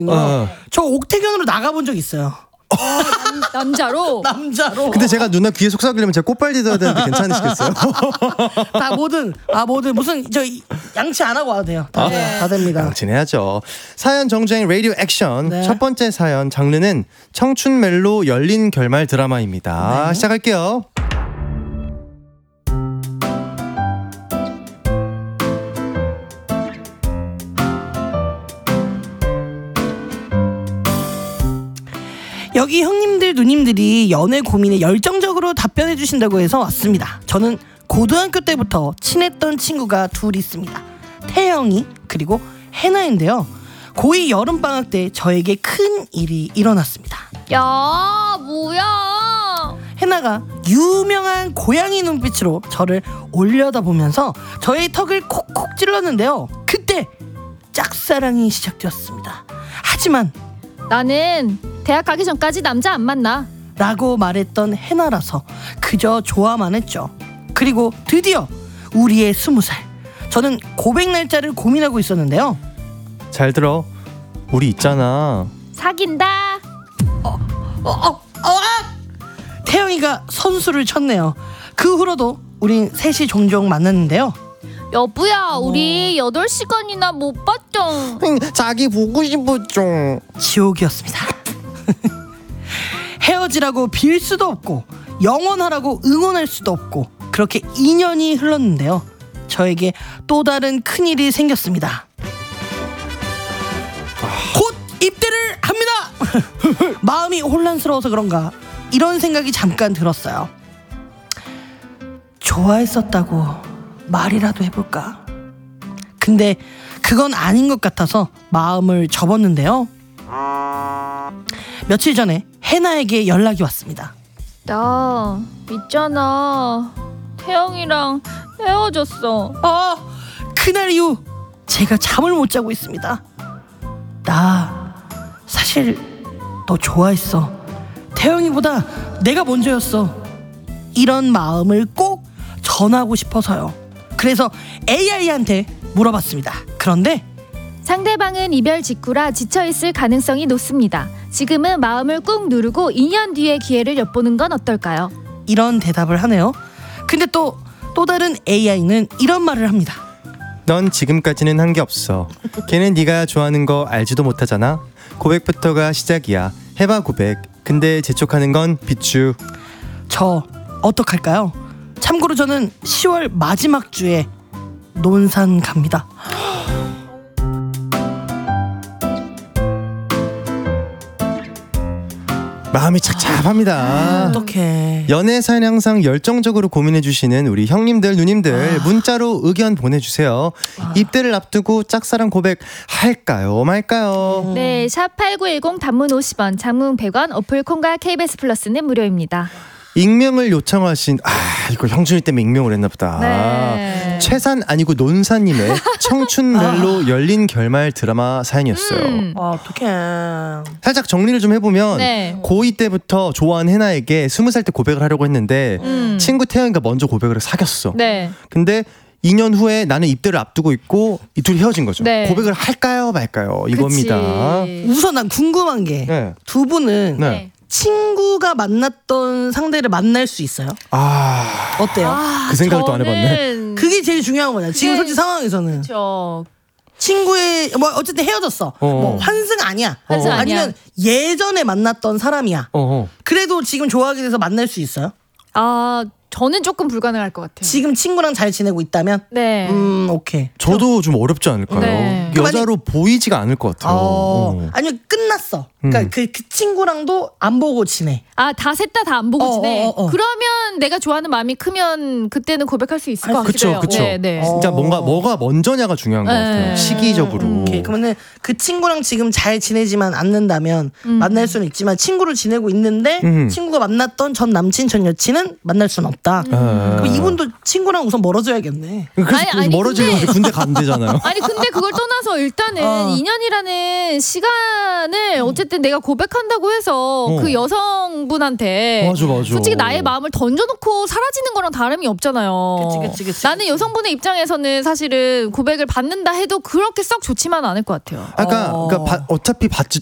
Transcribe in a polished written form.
저 옥태견으로 나가본 적 있어요. 남자로? 남자로. 근데 제가 누나 귀에 속삭이려면 제가 꽃발디 넣어야 되는데 괜찮으시겠어요? 다 뭐든 무슨 저 양치 안 하고 와도 돼요. 다 됩니다. 양치해야죠. 사연 정주행 라디오 액션. 네. 첫 번째 사연 장르는 청춘 멜로 열린 결말 드라마입니다. 네. 시작할게요. 여기 형님들 누님들이 연애 고민에 열정적으로 답변해 주신다고 해서 왔습니다. 저는 고등학교 때부터 친했던 친구가 둘 있습니다. 태영이 그리고 해나인데요. 고2 여름방학 때 저에게 큰 일이 일어났습니다. 야, 뭐야? 해나가 유명한 고양이 눈빛으로 저를 올려다보면서 저의 턱을 콕콕 찔렀는데요. 그때 짝사랑이 시작되었습니다. 하지만 나는 대학 가기 전까지 남자 안 만나. 라고 말했던 해나라서 그저 좋아만 했죠. 그리고 드디어 우리의 20살. 저는 고백 날짜를 고민하고 있었는데요. 잘 들어. 우리 있잖아. 사귄다. 태영이가 선수를 쳤네요. 그 후로도 우린 셋이 종종 만났는데요. 여보야, 우리 8시간이나 못 봤죠. 자기 보고 싶었죠. 지옥이었습니다. 헤어지라고 빌 수도 없고 영원하라고 응원할 수도 없고 그렇게 2년이 흘렀는데요. 저에게 또 다른 큰일이 생겼습니다. 곧 입대를 합니다. 마음이 혼란스러워서 그런가 이런 생각이 잠깐 들었어요. 좋아했었다고 말이라도 해볼까? 근데 그건 아닌 것 같아서 마음을 접었는데요. 며칠 전에 해나에게 연락이 왔습니다. 나 있잖아, 태영이랑 헤어졌어. 그날 이후 제가 잠을 못 자고 있습니다. 나 사실 너 좋아했어. 태영이보다 내가 먼저였어. 이런 마음을 꼭 전하고 싶어서요. 그래서 AI한테 물어봤습니다. 그런데 상대방은 이별 직후라 지쳐있을 가능성이 높습니다. 지금은 마음을 꾹 누르고 2년 뒤에 기회를 엿보는 건 어떨까요? 이런 대답을 하네요. 근데 또 다른 AI는 이런 말을 합니다. 넌 지금까지는 한 게 없어. 걔는 네가 좋아하는 거 알지도 못하잖아. 고백부터가 시작이야. 해봐 고백. 근데 재촉하는 건 비추. 저 어떡할까요? 참고로 저는 10월 마지막 주에 논산 갑니다. 마음이 착잡합니다. 어떡해. 연애 사연 항상 열정적으로 고민해주시는 우리 형님들 누님들 문자로 의견 보내주세요. 입대를 앞두고 짝사랑 고백 할까요 말까요? 네, 샵8910 단문 50원, 장문 100원, 어플 콩과 KBS 플러스는 무료입니다. 익명을 요청하신 이거 형준이 때문에 익명을 했나 보다. 네. 최산 아니고 논사님의 청춘 멜로 열린 결말 드라마 사연이었어요. 어떡해. 살짝 정리를 좀 해보면 네. 고2 때부터 좋아하는 해나에게 20살 때 고백을 하려고 했는데 친구 태영이가 먼저 고백을 사귀었어. 네. 근데 2년 후에 나는 입대를 앞두고 있고 이 둘이 헤어진 거죠. 네. 고백을 할까요 말까요 이겁니다. 그치. 우선 난 궁금한 게 두 네. 분은 네. 친구가 만났던 상대를 만날 수 있어요? 어때요? 그 생각도 안 해봤네. 그게 제일 중요한 거냐. 지금 솔직히 상황에서는 저 친구의 뭐 어쨌든 헤어졌어. 뭐 환승 아니야. 환승 아니야. 아니면 예전에 만났던 사람이야. 그래도 지금 좋아하게 돼서 만날 수 있어요? 저는 조금 불가능할 것 같아요. 지금 친구랑 잘 지내고 있다면? 네. 오케이. 저도 좀 어렵지 않을까요? 네. 여자로 보이지가 않을 것 같아요. 아니면 끝났어. 그러니까 그 친구랑도 안 보고 지내. 다 셋 다 안 보고 지내. 어. 그러면 내가 좋아하는 마음이 크면 그때는 고백할 수 있을 것 같기도 해요. 그쵸. 네, 네. 진짜 뭐가 먼저냐가 중요한 것 같아요. 네. 시기적으로. 오케이. 그러면은 그 친구랑 지금 잘 지내지만 않는다면 만날 수는 있지만 친구를 지내고 있는데 친구가 만났던 전 남친 전 여친은 만날 수는 없다. 그럼 이분도 친구랑 우선 멀어져야겠네. 그래서 멀어지려고 근데- 군대 가면 되잖아요. 아니 근데 그걸 떠나서 일단은 2년이라는 시간 시간을 어쨌든 내가 고백한다고 해서 그 여성분한테 맞아. 솔직히 나의 마음을 던져놓고 사라지는 거랑 다름이 없잖아요. 그치. 나는 여성분의 입장에서는 사실은 고백을 받는다 해도 그렇게 썩 좋지만은 않을 것 같아요. 그러니까 어차피